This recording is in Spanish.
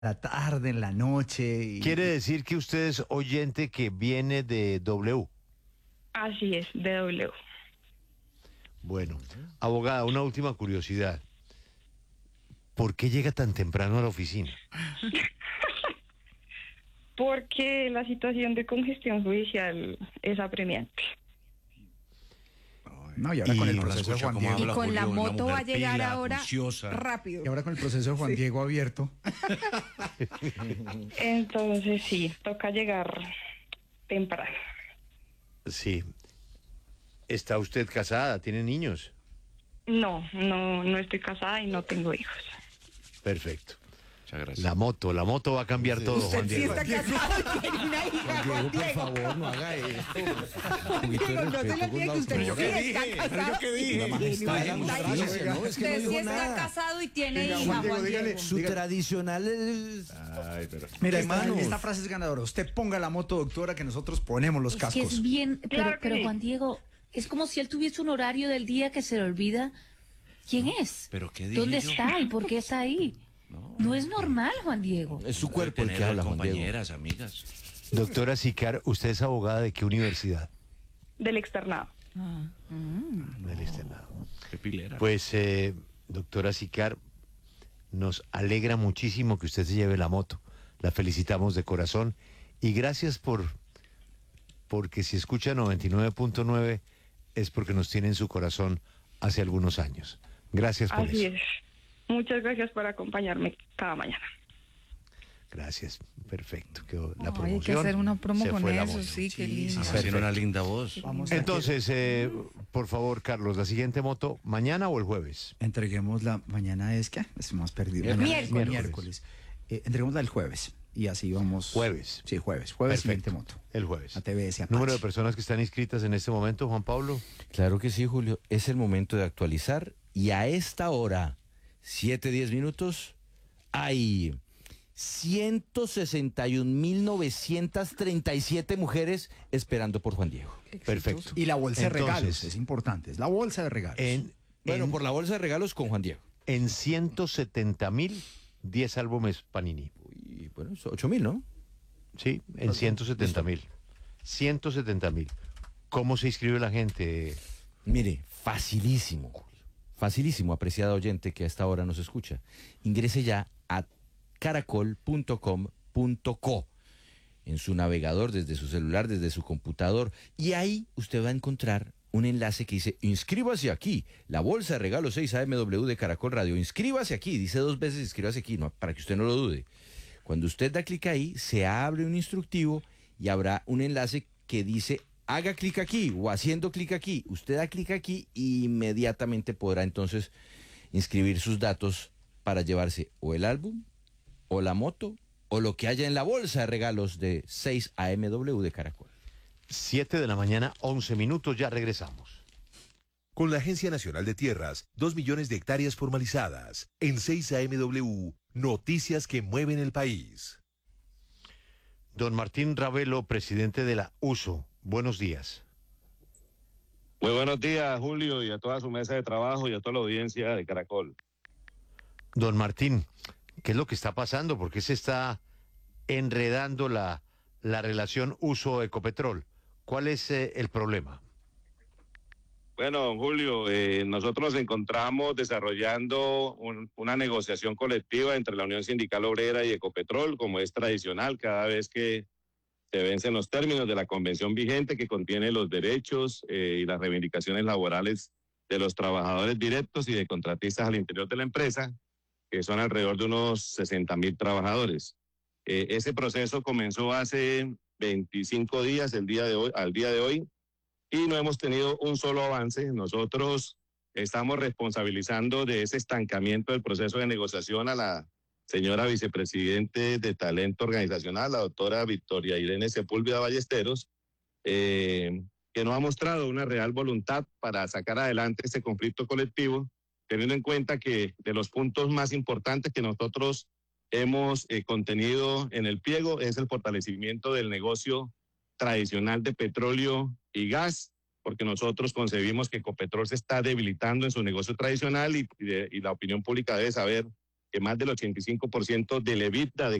la tarde, en la noche. Quiere decir que usted es oyente que viene de W. Así es, de W. Bueno, abogada, una última curiosidad. ¿Por qué llega tan temprano a la oficina? Porque la situación de congestión judicial es apremiante. No, y ahora con el Y proceso de Juan cómo Diego. habla Y con la Julio, una moto va a mujer llegar pila, ahora juiciosa. rápido. Y ahora con el proceso de Juan Diego abierto. Entonces sí, toca llegar temprano. Sí. ¿Está usted casada? ¿Tiene niños? No estoy casada y no tengo hijos. Perfecto. Muchas gracias. La moto va a cambiar todo, Juan Sí Diego. está casado y tiene una hija, Juan Por Diego. favor, no haga esto. Juan Diego, no se le olvide que usted yo sí qué está dije, casado. pero yo qué dije. y La majestad tiene de la una hija. justicia, ¿no? Es que no Usted sí dijo está nada. casado y tiene Venga, hija, Juan Diego, Juan dígale. Diego. Su tradicional es... Ay, pero... Mira, Hermanos. esta frase es ganadora. Usted ponga la moto, doctora, que nosotros ponemos los Es que cascos. es bien, Claro que pero sí. Juan Diego, es como si él tuviese un horario del día que se le olvida quién es, ¿Pero qué dije dónde yo? está y por qué está ahí. No es normal, Juan Diego. Es su Puede cuerpo el que tener habla, Juan Diego. compañeras, amigas. Doctora Sicar, ¿usted es abogada de qué universidad? Del externado. Del externado. Qué pilera. Pues, doctora Sicar, nos alegra muchísimo que usted se lleve la moto. La felicitamos de corazón y gracias porque si escucha 99.9 es porque nos tiene en su corazón hace algunos años. Gracias por Así eso. es. Muchas gracias por acompañarme cada mañana. Gracias, perfecto. Quedó la Ay, promoción. hay que hacer una promo se con fue la eso, moto. sí, qué Sí, lindo. sí, Tiene perfecto. una linda voz. Vamos a Entonces, por favor, Carlos, ¿la siguiente moto mañana o el jueves? entreguémosla mañana, ¿es qué? Estamos perdidos. Miércoles. Mañana, miércoles. Entreguémosla el jueves y así vamos. Jueves. Sí, jueves. Perfecto. Siguiente moto. El jueves. A TBS Apache. ¿Número de personas que están inscritas en este momento, Juan Pablo? Claro que sí, Julio. Es el momento de actualizar y a esta hora, 7:10 minutos, hay 161.937 mujeres esperando por Juan Diego. Perfecto. Y la bolsa de Entonces, regalos, es importante. Es la bolsa de regalos. Bueno, por la bolsa de regalos con Juan Diego. En 170.000, 10 álbumes Panini. Y bueno, 8.000, ¿no? Sí, en 170.000. 170.000. ¿Cómo se inscribe la gente? Mire, facilísimo, Julio. Facilísimo, apreciada oyente que a esta hora nos escucha. Ingrese ya a caracol.com.co en su navegador, desde su celular, desde su computador, y ahí usted va a encontrar un enlace que dice, inscríbase aquí, la bolsa de regalos 6 AMW de Caracol Radio, inscríbase aquí, dice 2 veces inscríbase aquí, no, para que usted no lo dude. Cuando usted da clic ahí, se abre un instructivo y habrá un enlace que dice, haga clic aquí o haciendo clic aquí. Usted da clic aquí y inmediatamente podrá entonces inscribir sus datos para llevarse o el álbum, o la moto, o lo que haya en la bolsa de regalos de 6 AMW de Caracol. 7 de la mañana, 11 minutos, ya regresamos. Con la Agencia Nacional de Tierras, 2 millones de hectáreas formalizadas. En 6 AMW, noticias que mueven el país. Don Martín Ravelo, presidente de la USO, buenos días. Muy buenos días, Julio, y a toda su mesa de trabajo y a toda la audiencia de Caracol. Don Martín, ¿qué es lo que está pasando? ¿Por qué se está enredando la relación uso-ecopetrol? ¿Cuál es el problema? Bueno, don Julio, nosotros nos encontramos desarrollando una negociación colectiva entre la Unión Sindical Obrera y Ecopetrol, como es tradicional cada vez que se vencen los términos de la convención vigente que contiene los derechos y las reivindicaciones laborales de los trabajadores directos y de contratistas al interior de la empresa, que son alrededor de unos 60.000 trabajadores. Ese proceso comenzó hace 25 días, al día de hoy, y no hemos tenido un solo avance. Nosotros estamos responsabilizando de ese estancamiento del proceso de negociación a la señora vicepresidente de Talento Organizacional, la doctora Victoria Irene Sepúlveda Ballesteros, que no ha mostrado una real voluntad para sacar adelante este conflicto colectivo, teniendo en cuenta que de los puntos más importantes que nosotros hemos contenido en el pliego es el fortalecimiento del negocio tradicional de petróleo y gas, porque nosotros concebimos que Ecopetrol se está debilitando en su negocio tradicional y la opinión pública debe saber que más del 85% del EBITDA de